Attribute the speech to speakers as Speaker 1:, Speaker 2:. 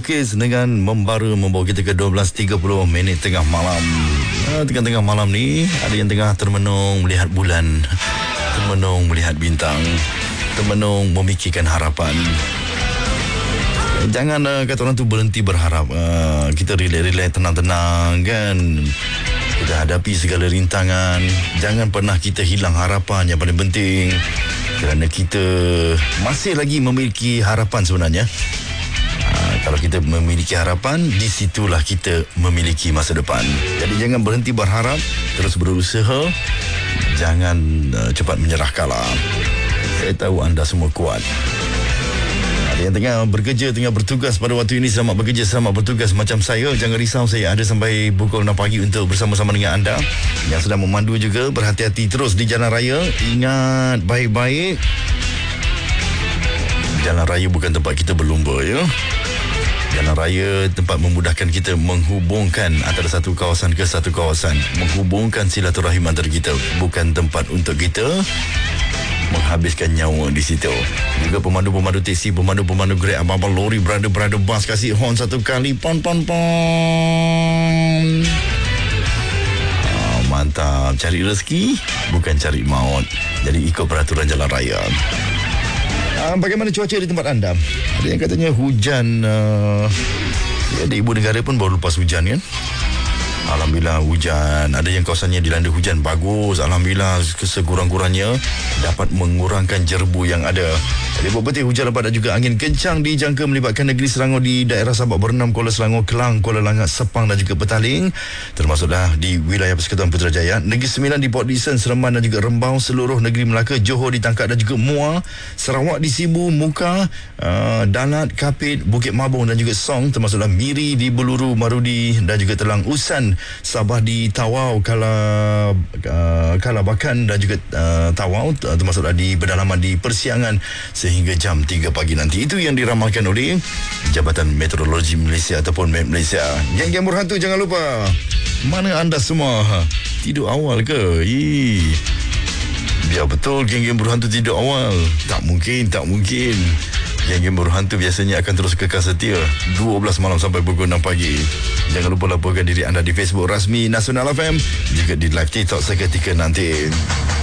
Speaker 1: melukis dengan membara membawa kita ke 12.30 minit tengah malam. Tengah-tengah malam ni ada yang tengah termenung melihat bulan, termenung melihat bintang, termenung memikirkan harapan. Jangan kata orang tu berhenti berharap. Kita relax-relax, tenang-tenang kan. Kita hadapi segala rintangan. Jangan pernah kita hilang harapan, yang paling penting. Kerana kita masih lagi memiliki harapan sebenarnya. Kalau kita memiliki harapan, di situlah kita memiliki masa depan. Jadi jangan berhenti berharap, terus berusaha. Jangan cepat menyerah kalah. Saya tahu anda semua kuat. Ada yang tengah bekerja, tengah bertugas pada waktu ini, selamat bekerja, selamat bertugas. Macam saya, jangan risau, saya ada sampai pukul 6 pagi untuk bersama-sama dengan anda. Yang sedang memandu juga, berhati-hati terus di jalan raya. Ingat baik-baik, jalan raya bukan tempat kita berlumba, ya. Jalan raya tempat memudahkan kita menghubungkan antara satu kawasan ke satu kawasan, menghubungkan silaturahim antara kita, bukan tempat untuk kita menghabiskan nyawa di situ. Juga pemandu-pemandu teksi, pemandu-pemandu Grab, abang-abang lori, berada-berada bas, kasih horn satu kali, pon. Mantap. Cari rezeki bukan cari maut. Jadi ikut peraturan jalan raya. Bagaimana cuaca di tempat anda? Ada yang katanya hujan. Di ibu negara pun baru lepas hujan kan. Alhamdulillah hujan. Ada yang kawasannya dilanda hujan bagus. Alhamdulillah sekurang-kurangnya dapat mengurangkan jerbu yang ada. Jadi buat betul hujan lebat dan juga angin kencang dijangka melibatkan negeri Selangor di daerah Sabak Bernam, Kuala Selangor, Kelang, Kuala Langat, Sepang dan juga Petaling. Termasuklah di wilayah Persekutuan Putrajaya, Negeri Sembilan di Port Dickson, Seremban dan juga Rembau, seluruh negeri Melaka, Johor di Tangkak dan juga Muar, Sarawak di Sibu, Muka, Dalat, Kapit, Bukit Mabung dan juga Song, termasuklah Miri di Beluru, Marudi dan juga Telang Usan, Sabah di Tawau, Kalabakan dan juga Tawau, termasuklah di pedalaman di Persiangan sehingga jam 3 pagi nanti. Itu yang diramalkan oleh Jabatan Meteorologi Malaysia ataupun MET Malaysia. Geng-geng berhantu, jangan lupa, mana anda semua tidur awal ke? Biar betul geng-geng berhantu tidur awal. Tak mungkin. Geng-geng berhantu biasanya akan terus kekal setia 12 malam sampai pukul 6 pagi. Jangan lupa laporkan diri anda di Facebook rasmi Nasional FM, juga di live TikTok seketika nanti.